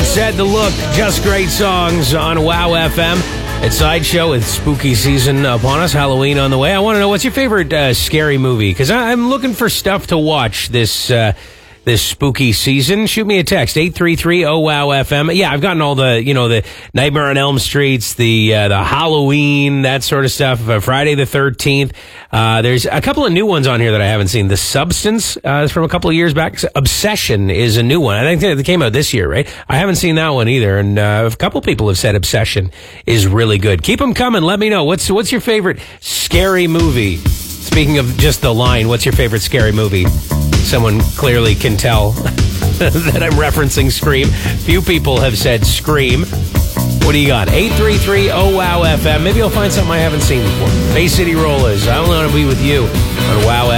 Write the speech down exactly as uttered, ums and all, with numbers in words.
Set the Look, just great songs on Wow F M. It's Sideshow with spooky season upon us, Halloween on the way. I want to know, what's your favorite uh, scary movie? Because I'm looking for stuff to watch this uh, this spooky season. Shoot me a text, eight three three oh wow F M. Yeah, I've gotten all the, you know, the Nightmare on Elm Streets, the uh, the Halloween, that sort of stuff, uh, Friday the thirteenth. Uh, there's a couple of new ones on here that I haven't seen. The Substance uh, is from a couple of years back. Obsession is a new one. I think it came out this year, right? I haven't seen that one either. And uh, a couple of people have said Obsession is really good. Keep them coming. Let me know. What's what's your favorite scary movie? Speaking of just the line, what's your favorite scary movie? Someone clearly can tell that I'm referencing Scream. Few people have said Scream. What do you got? eight three three oh wow F M. Maybe I'll find something I haven't seen before. Bay City Rollers. I don't want to be with you on Wow F M.